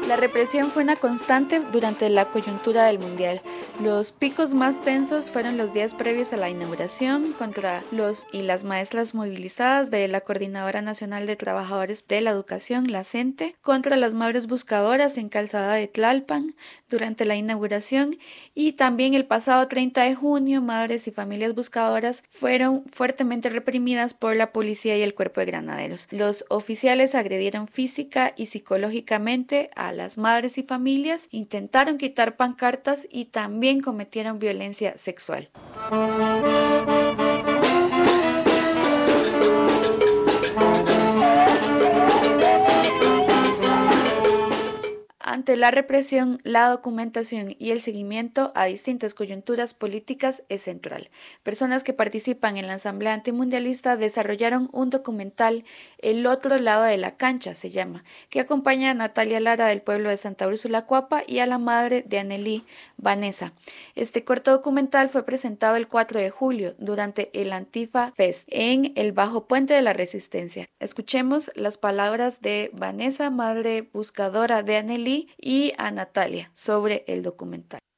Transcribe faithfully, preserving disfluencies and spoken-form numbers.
La represión fue una constante durante la coyuntura del Mundial. Los picos más tensos fueron los días previos a la inauguración contra los y las maestras movilizadas de la Coordinadora Nacional de Trabajadores de la Educación, la CENTE, contra las madres buscadoras en Calzada de Tlalpan durante la inauguración, y también el pasado treinta de junio, madres y familias buscadoras fueron fuertemente reprimidas por la policía y el cuerpo de granaderos. Los oficiales agredieron física y psicológicamente a las madres y familias, intentaron quitar pancartas y también cometieron violencia sexual. Ante la represión, la documentación y el seguimiento a distintas coyunturas políticas es central. Personas que participan en la Asamblea Antimundialista desarrollaron un documental, El otro lado de la cancha se llama, que acompaña a Natalia Lara del pueblo de Santa Úrsula Cuapa y a la madre de Anneli, Vanessa. Este corto documental fue presentado el cuatro de julio durante el Antifa Fest en el Bajo Puente de la Resistencia. Escuchemos las palabras de Vanessa, madre buscadora de Anneli, y a Natalia sobre el documental.